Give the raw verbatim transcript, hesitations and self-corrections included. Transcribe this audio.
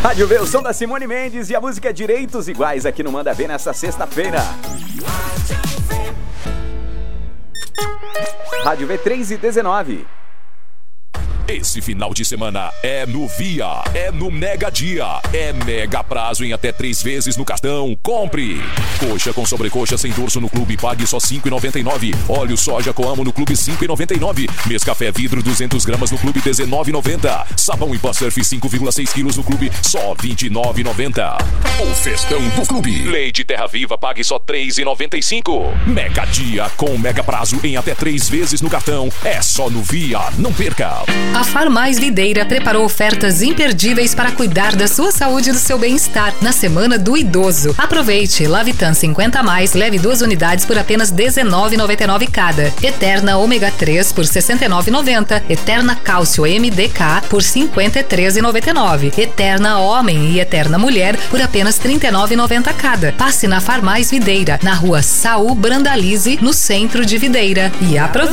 Rádio V, o som da Simone Mendes e a música Direitos Iguais aqui no Manda Ver nessa sexta-feira. Rádio V três e dezenove. Esse final de semana é no Via, é no Mega Dia, é mega prazo em até três vezes no cartão. Compre! Coxa com sobrecoxa sem dorso no clube, pague só cinco reais e noventa e nove centavos. Óleo soja Coamo no clube, cinco reais e noventa e nove centavos. Nescafé vidro duzentas gramas no clube, dezenove reais e noventa centavos. Sabão em pó surf cinco vírgula seis quilos no clube, só vinte e nove reais e noventa centavos. O festão do clube. Leite Terra Viva, pague só três reais e noventa e cinco centavos. Mega Dia com mega prazo em até três vezes no cartão. É só no Via, não perca! A Farmais Videira preparou ofertas imperdíveis para cuidar da sua saúde e do seu bem-estar na Semana do Idoso. Aproveite! Lavitan cinquenta a mais, leve duas unidades por apenas dezenove reais e noventa e nove centavos cada. Eterna Ômega três por sessenta e nove reais e noventa centavos. Eterna Cálcio M D K por cinquenta e três reais e noventa e nove centavos. Eterna Homem e Eterna Mulher por apenas trinta e nove reais e noventa centavos cada. Passe na Farmais Videira, na rua Saul Brandalize, no centro de Videira. E aproveite!